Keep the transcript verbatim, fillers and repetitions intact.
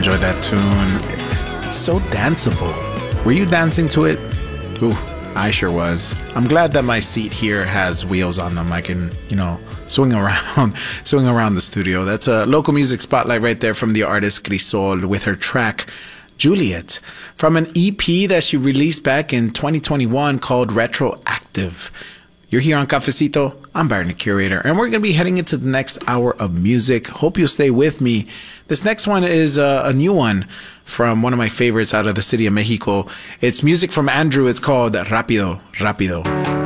enjoyed that tune. It's so danceable. Were you dancing to it? Ooh, I sure was. I'm glad that my seat here has wheels on them. I can, you know, swing around, swing around the studio. That's a local music spotlight right there from the artist Crisol with her track Juliet from an E P that she released back in twenty twenty-one called Retroactive. You're here on Cafecito. I'm Byron, the curator, and we're going to be heading into the next hour of music. Hope you'll stay with me. This next one is a, a new one from one of my favorites out of the city of Mexico. It's music from Andrew. It's called Rápido, Rápido.